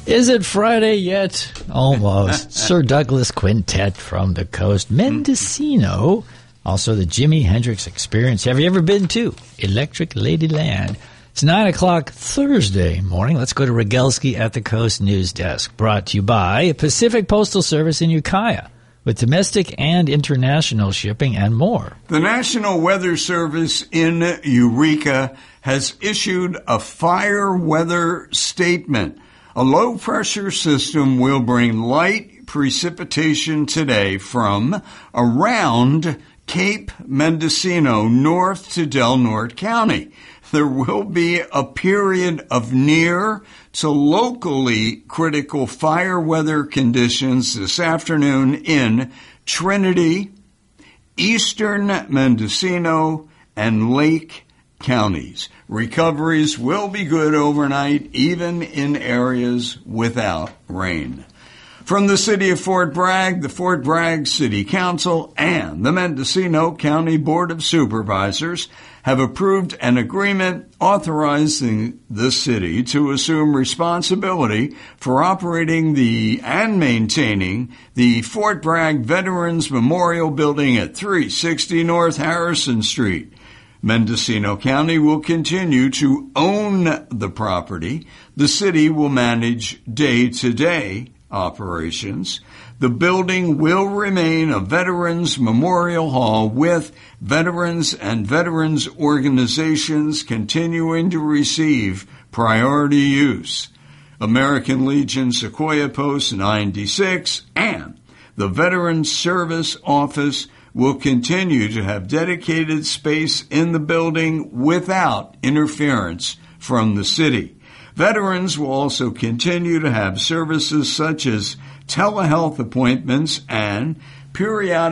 Is it Friday yet? Almost. Sir Douglas Quintet from the coast. Mendocino. Also the Jimi Hendrix Experience. Have you ever been to Electric Ladyland? It's 9 o'clock Thursday morning. Let's go to Rogelski at the Coast News Desk. Brought to you by Pacific Postal Service in Ukiah, with domestic and international shipping and more. The National Weather Service in Eureka has issued a fire weather statement. A low-pressure system will bring light precipitation today from around Cape Mendocino north to Del Norte County. There will be a period of near to locally critical fire weather conditions this afternoon in Trinity, eastern Mendocino, and Lake counties. Recoveries will be good overnight, even in areas without rain. From the city of Fort Bragg, the Fort Bragg City Council and the Mendocino County Board of Supervisors have approved an agreement authorizing the city to assume responsibility for operating and maintaining the Fort Bragg Veterans Memorial Building at 360 North Harrison Street. Mendocino County will continue to own the property. The city will manage day-to-day operations. The building will remain a Veterans Memorial Hall with veterans and veterans organizations continuing to receive priority use. American Legion Sequoia Post 96 and the Veterans Service Office will continue to have dedicated space in the building without interference from the city. Veterans will also continue to have services such as telehealth appointments and periodic